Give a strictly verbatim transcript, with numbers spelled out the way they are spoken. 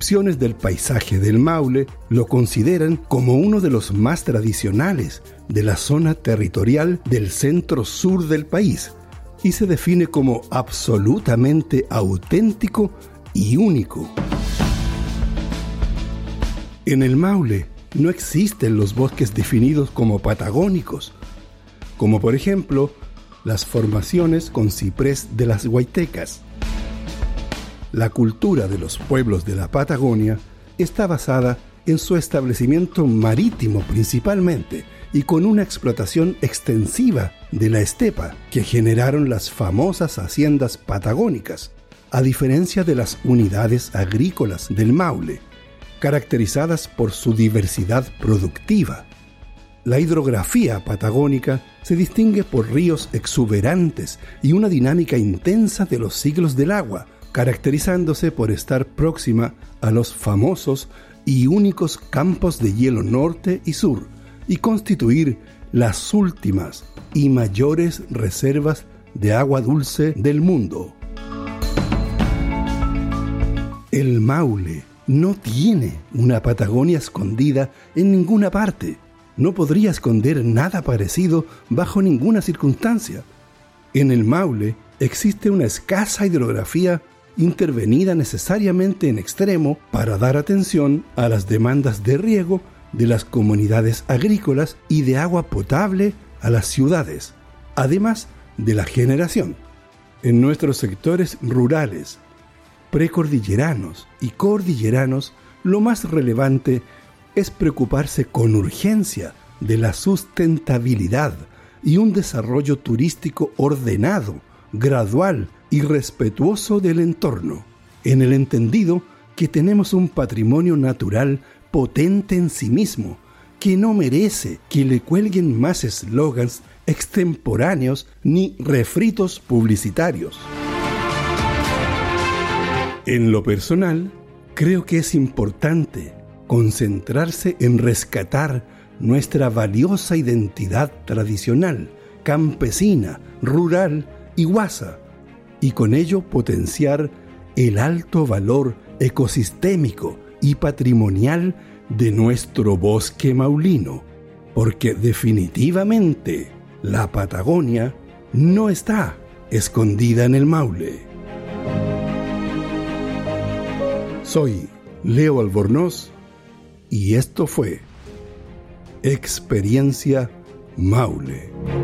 descripciones del paisaje del Maule lo consideran como uno de los más tradicionales de la zona territorial del centro-sur del país y se define como absolutamente auténtico y único. En el Maule no existen los bosques definidos como patagónicos, como por ejemplo las formaciones con ciprés de las Huaytecas. La cultura de los pueblos de la Patagonia está basada en su establecimiento marítimo principalmente y con una explotación extensiva de la estepa que generaron las famosas haciendas patagónicas, a diferencia de las unidades agrícolas del Maule, caracterizadas por su diversidad productiva. La hidrografía patagónica se distingue por ríos exuberantes y una dinámica intensa de los ciclos del agua, caracterizándose por estar próxima a los famosos y únicos campos de hielo norte y sur y constituir las últimas y mayores reservas de agua dulce del mundo. El Maule no tiene una Patagonia escondida en ninguna parte. No podría esconder nada parecido bajo ninguna circunstancia. En el Maule existe una escasa hidrografía intervenida necesariamente en extremo para dar atención a las demandas de riego de las comunidades agrícolas y de agua potable a las ciudades, además de la generación. En nuestros sectores rurales, precordilleranos y cordilleranos, lo más relevante es preocuparse con urgencia de la sustentabilidad y un desarrollo turístico ordenado, gradual y respetuoso del entorno, en el entendido que tenemos un patrimonio natural potente en sí mismo, que no merece que le cuelguen más eslogans extemporáneos ni refritos publicitarios. En lo personal, creo que es importante concentrarse en rescatar nuestra valiosa identidad tradicional, campesina, rural y guasa, y con ello potenciar el alto valor ecosistémico y patrimonial de nuestro bosque maulino, porque definitivamente la Patagonia no está escondida en el Maule. Soy Leo Albornoz y esto fue Experiencia Maule.